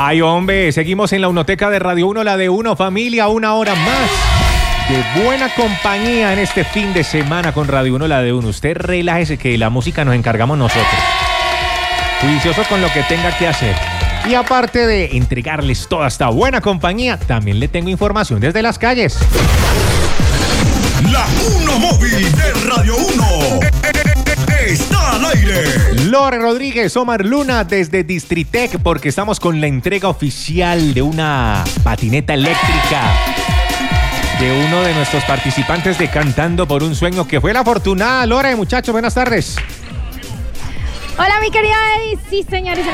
Ay, hombre, seguimos en la Unoteca de Radio 1, la de Uno Familia, una hora más de buena compañía en este fin de semana con Radio 1, la de Uno. Usted relájese que la música nos encargamos nosotros. Juicioso con lo que tenga que hacer. Y aparte de entregarles toda esta buena compañía, también le tengo información desde las calles. La Uno Móvil de Radio 1 está al aire. Lore Rodríguez, Omar Luna desde Distritec, porque estamos con la entrega oficial de una patineta eléctrica de uno de nuestros participantes de Cantando por un Sueño, que fue la afortunada. Lore, muchachos, buenas tardes. Hola, mi querida Eddie. Sí, señores,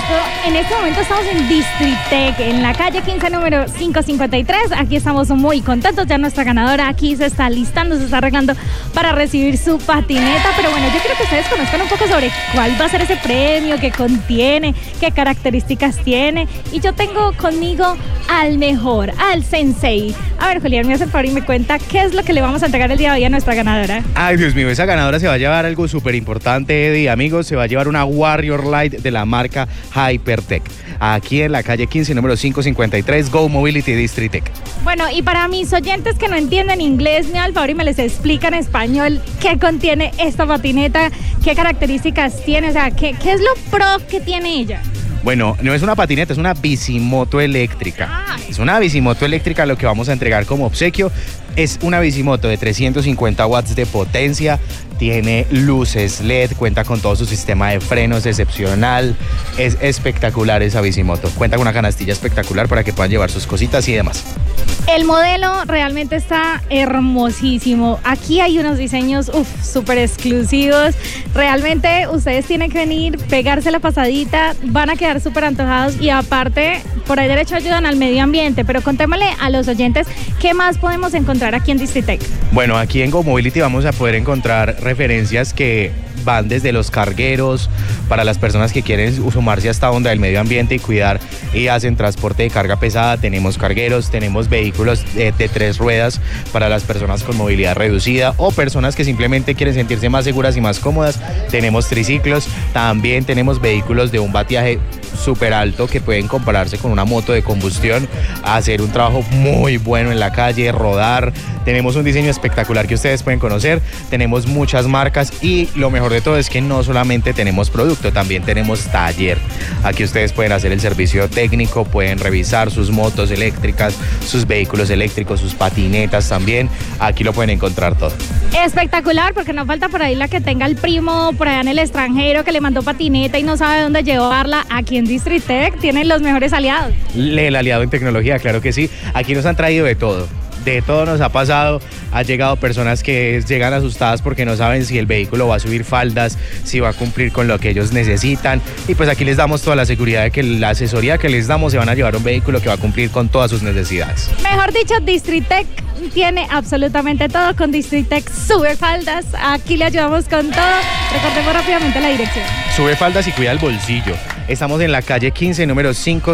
en este momento estamos en Distritec, en la calle 15, número 553. Aquí estamos muy contentos. Ya nuestra ganadora aquí se está listando, se está arreglando para recibir su patineta. Pero bueno, yo quiero que ustedes conozcan un poco sobre cuál va a ser ese premio, qué contiene, qué características tiene. Y yo tengo conmigo al mejor, al sensei. A ver, Julián, me hace el favor y me cuenta qué es lo que le vamos a entregar el día de hoy a nuestra ganadora. Ay, Dios mío, esa ganadora se va a llevar algo súper importante, Eddie. Amigos, se va a llevar una Warrior Light de la marca Hypertech. Aquí en la calle 15, número 553, Go Mobility Distritec. Bueno, y para mis oyentes que no entienden inglés, me da el favor y me les explica en español qué contiene esta patineta, qué características tiene, o sea, qué es lo pro que tiene ella. Bueno, no es una patineta, es una bicimoto eléctrica. Es una bicimoto eléctrica lo que vamos a entregar como obsequio. Es una bicimoto de 350 watts de potencia, tiene luces LED, cuenta con todo su sistema de frenos excepcional. Es espectacular esa bicimoto. Cuenta con una canastilla espectacular para que puedan llevar sus cositas y demás. El modelo realmente está hermosísimo. Aquí hay unos diseños súper exclusivos. Realmente ustedes tienen que venir, pegarse la pasadita, van a quedar súper antojados y aparte, por ahí derecho ayudan al medio ambiente. Pero contémosle a los oyentes qué más podemos encontrar aquí en Distritec. Bueno, aquí en Go Mobility vamos a poder encontrar referencias que van desde los cargueros para las personas que quieren sumarse a esta onda del medio ambiente y cuidar y hacen transporte de carga pesada. Tenemos cargueros, tenemos vehículos de 3 ruedas para las personas con movilidad reducida o personas que simplemente quieren sentirse más seguras y más cómodas. Tenemos triciclos, también tenemos vehículos de un bateaje súper alto que pueden compararse con una moto de combustión, hacer un trabajo muy bueno en la calle, rodar. Tenemos un diseño espectacular que ustedes pueden conocer, tenemos muchas marcas y lo mejor de todo es que no solamente tenemos producto, también tenemos taller. Aquí ustedes pueden hacer el servicio técnico, pueden revisar sus motos eléctricas, sus vehículos eléctricos, sus patinetas también. Aquí lo pueden encontrar todo. Espectacular, porque no falta por ahí la que tenga el primo por allá en el extranjero que le mandó patineta y no sabe dónde llevarla. Aquí en Distritec tienen los mejores aliados. El aliado en tecnología, claro que sí. Aquí nos han traído de todo. De todo nos ha pasado, ha llegado personas que llegan asustadas porque no saben si el vehículo va a subir faldas, si va a cumplir con lo que ellos necesitan y pues aquí les damos toda la seguridad de que la asesoría que les damos se van a llevar un vehículo que va a cumplir con todas sus necesidades. Mejor dicho, Distritec tiene absolutamente todo. Con Distritec sube faldas, aquí le ayudamos con todo. Recordemos rápidamente la dirección. Sube faldas y cuida el bolsillo. Estamos en la calle 15, número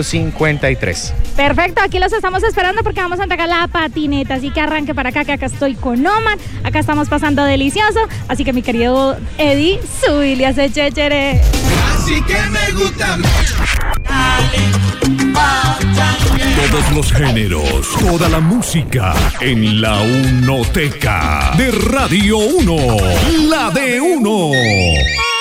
553. Perfecto, aquí los estamos esperando porque vamos a entregar la patineta, así que arranque para acá, que acá estoy con Omar, acá estamos pasando delicioso, así que mi querido Eddie, subile a ese chéchere. Así que me gusta. Todos los géneros, toda la música en la Unoteca de Radio 1, la de Uno.